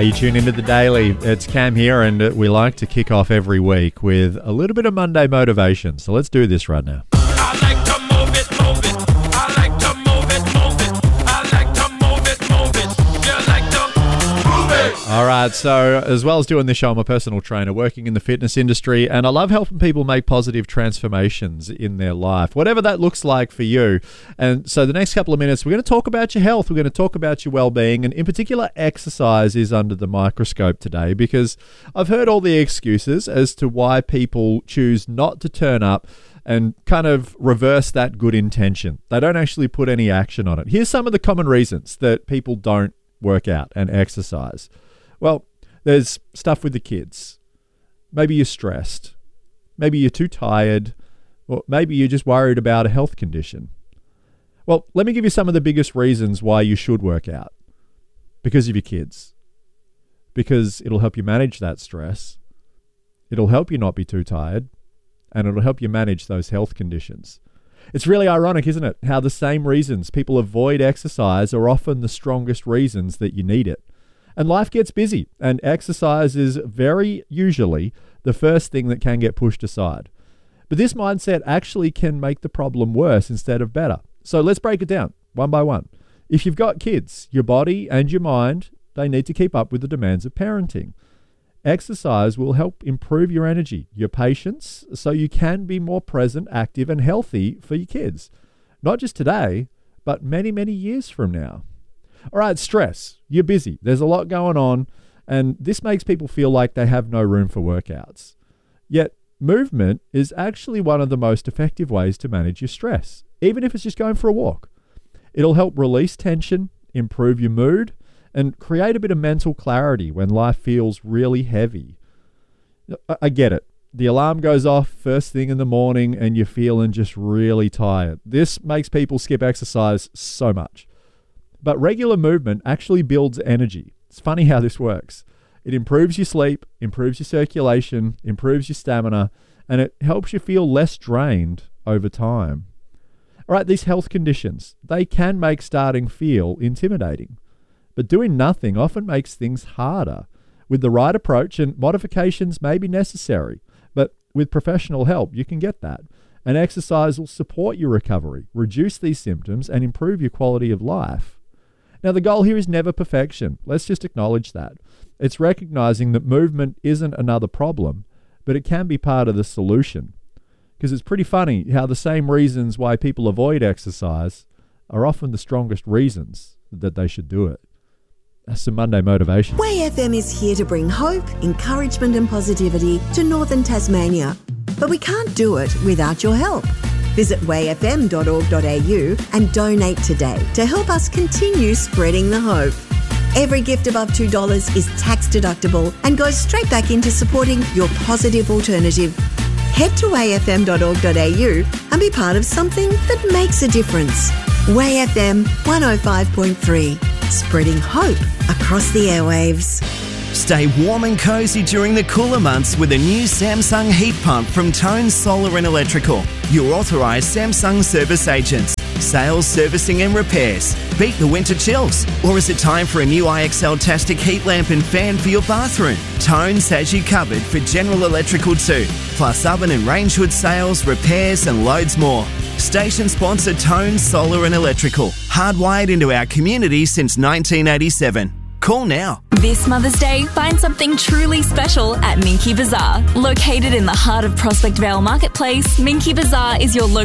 Are you tuned into The Daily? It's Cam here, and we like to kick off every week with a little bit of Monday motivation. So let's do this right now. I like to move it, move it. I like to move it, move it. I like to move it, move it. You like to move it. All right, so as well as doing this show, I'm a personal trainer working in the fitness industry, and I love helping people make positive transformations in their life, whatever that looks like for you. And so the next couple of minutes, we're going to talk about your health. We're going to talk about your well-being, and in particular, exercise is under the microscope today because I've heard all the excuses as to why people choose not to turn up and kind of reverse that good intention. They don't actually put any action on it. Here's some of the common reasons that people don't work out and exercise. Well, there's stuff with the kids. Maybe you're stressed. Maybe you're too tired. Or maybe you're just worried about a health condition. Well, let me give you some of the biggest reasons why you should work out. Because of your kids. Because it'll help you manage that stress. It'll help you not be too tired. And it'll help you manage those health conditions. It's really ironic, isn't it? How the same reasons people avoid exercise are often the strongest reasons that you need it. And life gets busy, and exercise is very usually the first thing that can get pushed aside. But this mindset actually can make the problem worse instead of better. So let's break it down one by one. If you've got kids, your body and your mind, they need to keep up with the demands of parenting. Exercise will help improve your energy, your patience, so you can be more present, active, and healthy for your kids. Not just today, but many, many years from now. All right, stress. You're busy. There's a lot going on, and this makes people feel like they have no room for workouts. Yet, movement is actually one of the most effective ways to manage your stress, even if it's just going for a walk. It'll help release tension, improve your mood, and create a bit of mental clarity when life feels really heavy. I get it. The alarm goes off first thing in the morning and you're feeling just really tired. This makes people skip exercise so much. But regular movement actually builds energy. It's funny how this works. It improves your sleep, improves your circulation, improves your stamina, and it helps you feel less drained over time. All right, these health conditions, they can make starting feel intimidating. But doing nothing often makes things harder. With the right approach, and modifications may be necessary, but with professional help, you can get that. And exercise will support your recovery, reduce these symptoms, and improve your quality of life. Now, the goal here is never perfection. Let's just acknowledge that. It's recognizing that movement isn't another problem, but it can be part of the solution. Because it's pretty funny how the same reasons why people avoid exercise are often the strongest reasons that they should do it. That's some Monday motivation. Way FM is here to bring hope, encouragement and positivity to northern Tasmania. But we can't do it without your help. Visit wayfm.org.au and donate today to help us continue spreading the hope. Every gift above $2 is tax deductible and goes straight back into supporting your positive alternative. Head to wayfm.org.au and be part of something that makes a difference. Way FM 105.3, spreading hope across the airwaves. Stay warm and cosy during the cooler months with a new Samsung heat pump from Tone Solar and Electrical. Your authorised Samsung service agents. Sales, servicing and repairs. Beat the winter chills. Or is it time for a new IXL-tastic heat lamp and fan for your bathroom? Tones has you covered for general electrical too. Plus oven and range hood sales, repairs and loads more. Station sponsor Tone Solar and Electrical. Hardwired into our community since 1987. Call now. This Mother's Day, find something truly special at Minky Bazaar. Located in the heart of Prospect Vale Marketplace, Minky Bazaar is your local